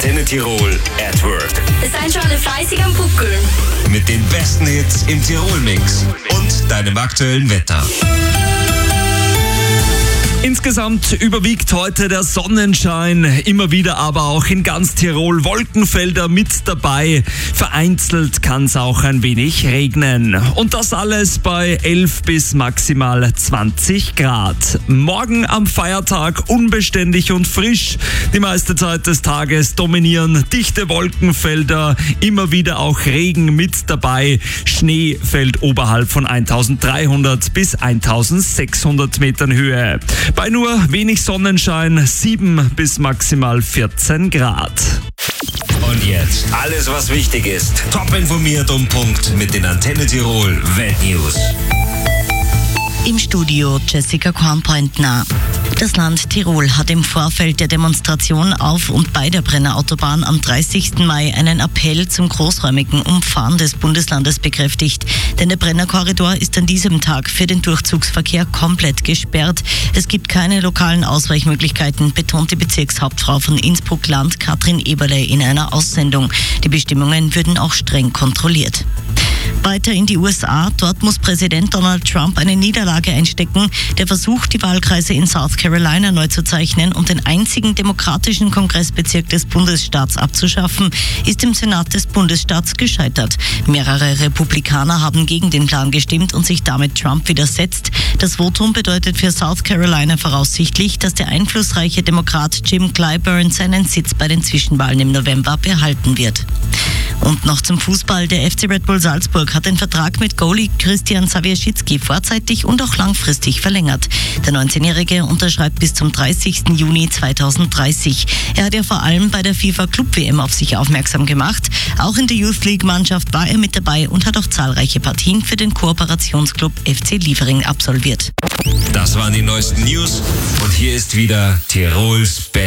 Antenne Tirol at Work. Seid schon alle fleißig am Buckeln. Mit den besten Hits im Tirol-Mix und deinem aktuellen Wetter. Insgesamt überwiegt heute der Sonnenschein, immer wieder aber auch in ganz Tirol Wolkenfelder mit dabei. Vereinzelt kann es auch ein wenig regnen. Und das alles bei 11 bis maximal 20 Grad. Morgen am Feiertag unbeständig und frisch. Die meiste Zeit des Tages dominieren dichte Wolkenfelder, immer wieder auch Regen mit dabei. Schnee fällt oberhalb von 1300 bis 1600 Metern Höhe. Bei nur wenig Sonnenschein 7 bis maximal 14 Grad. Und jetzt alles, was wichtig ist. Top informiert um Punkt mit den Antenne Tirol Weltnews. Im Studio Jessica Kornpointner. Das Land Tirol hat im Vorfeld der Demonstration auf und bei der Brennerautobahn am 30. Mai einen Appell zum großräumigen Umfahren des Bundeslandes bekräftigt. Denn der Brennerkorridor ist an diesem Tag für den Durchzugsverkehr komplett gesperrt. Es gibt keine lokalen Ausweichmöglichkeiten, betont die Bezirkshauptfrau von Innsbruck-Land Katrin Eberle in einer Aussendung. Die Bestimmungen würden auch streng kontrolliert. Weiter in die USA. Dort muss Präsident Donald Trump eine Niederlage einstecken. Der Versuch, die Wahlkreise in South Carolina neu zu zeichnen und den einzigen demokratischen Kongressbezirk des Bundesstaats abzuschaffen, ist im Senat des Bundesstaats gescheitert. Mehrere Republikaner haben gegen den Plan gestimmt und sich damit Trump widersetzt. Das Votum bedeutet für South Carolina voraussichtlich, dass der einflussreiche Demokrat Jim Clyburn seinen Sitz bei den Zwischenwahlen im November behalten wird. Und noch zum Fußball. Der FC Red Bull Salzburg hat den Vertrag mit Goalie Christian Zawierczycki vorzeitig und auch langfristig verlängert. Der 19-Jährige unterschreibt bis zum 30. Juni 2030. Er hat ja vor allem bei der FIFA Club WM auf sich aufmerksam gemacht. Auch in der Youth League Mannschaft war er mit dabei und hat auch zahlreiche Partien für den Kooperationsclub FC Liefering absolviert. Das waren die neuesten News und hier ist wieder Tirols